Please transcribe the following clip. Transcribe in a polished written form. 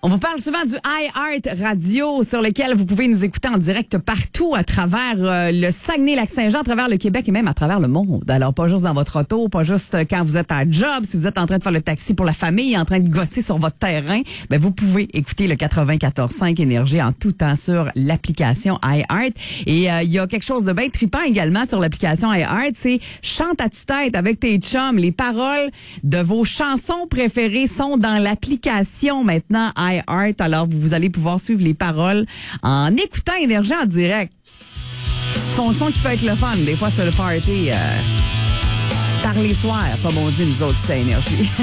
On vous parle souvent du iHeart Radio sur lequel vous pouvez nous écouter en direct partout à travers le Saguenay-Lac-Saint-Jean, à travers le Québec et même à travers le monde. Alors, pas juste dans votre auto, pas juste quand vous êtes à job, si vous êtes en train de faire le taxi pour la famille, en train de gosser sur votre terrain, ben vous pouvez écouter le 94.5 Énergie en tout temps sur l'application iHeart. Et il y a quelque chose de bien trippant également sur l'application iHeart, c'est chante à tue-tête avec tes chums. Les paroles de vos chansons préférées sont dans l'application maintenant iHeart. Alors, vous allez pouvoir suivre les paroles en écoutant Énergie en direct. Petite fonction qui peut être le fun. Des fois, c'est le party par les soirs, comme on dit nous autres, c'est Énergie.